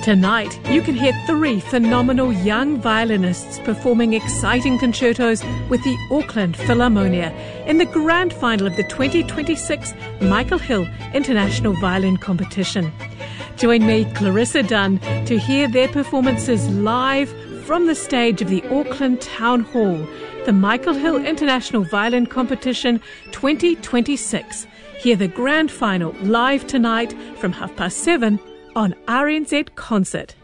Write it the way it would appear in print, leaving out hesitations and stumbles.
Tonight, you can hear 3 phenomenal young violinists performing exciting concertos with the Auckland Philharmonia in the grand final of the 2026 Michael Hill International Violin Competition. Join me, Clarissa Dunn, to hear their performances live from the stage of the Auckland Town Hall, the Michael Hill International Violin Competition 2026. Hear the grand final live tonight from 7:30 on RNZ Concert.